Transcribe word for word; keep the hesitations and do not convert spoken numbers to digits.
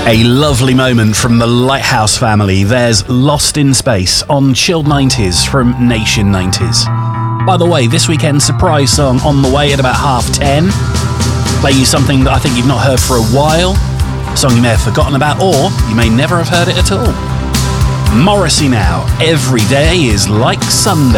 A lovely moment from the Lighthouse family. There's Lost in Space on Chilled nineties from Nation nineties. By the way, this weekend's surprise song on the way at about half ten. Play you something that I think you've not heard for a while, a song you may have forgotten about, or you may never have heard it at all. Morrissey now. Every day is like Sunday.